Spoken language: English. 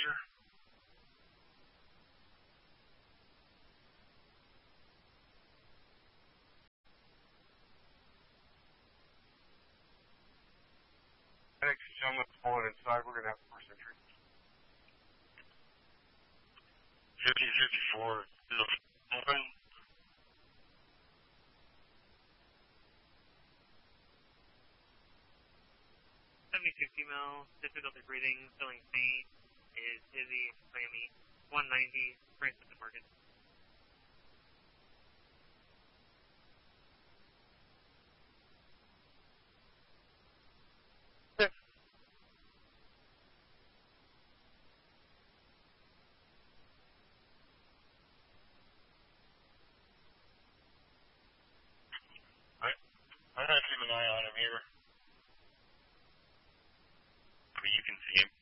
temperature? Headaches, John, let's pull it inside. We're going to have first entry. 1554 is open. 72 female, difficulty breathing, feeling faint, is dizzy, Miami, 190, Francis and Morgan. I'm going to keep an eye on him here. I mean, you can see him.